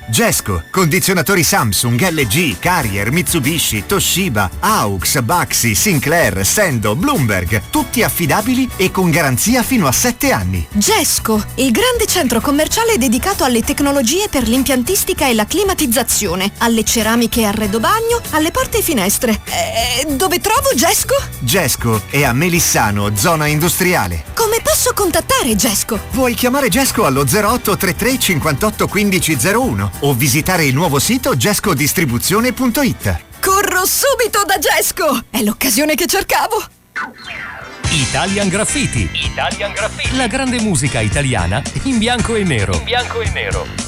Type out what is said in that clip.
Gesco, condizionatori Samsung, LG, Carrier, Mitsubishi, Toshiba, AUX, Baxi, Sinclair, Sendo, Bloomberg, tutti affidabili e con garanzia fino a 7 anni. Gesco, il grande centro commerciale dedicato alle tecnologie per l'impiantistica e la climatizzazione, alle ceramiche e arredo bagno, alle porte e finestre. Dove trovo Gesco? Gesco è a Melissano, zona industriale. Come posso contattare Gesco? Puoi chiamare Gesco allo 0833 58 15 01 o visitare il nuovo sito gescodistribuzione.it. Corro subito da Gesco! È l'occasione che cercavo! Italian Graffiti. La grande musica italiana in bianco e nero.